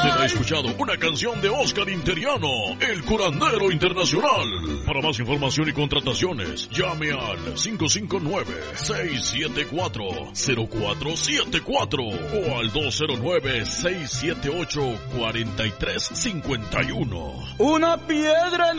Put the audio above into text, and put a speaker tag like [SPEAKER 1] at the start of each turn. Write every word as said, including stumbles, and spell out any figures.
[SPEAKER 1] Usted ha escuchado una canción de Oscar Interiano, el curandero internacional. Para más información y contrataciones, llame al cinco cinco nueve, seis siete cuatro, cero cuatro siete cuatro o al dos cero nueve, seis siete ocho, cuatro tres cinco uno.
[SPEAKER 2] Una piedra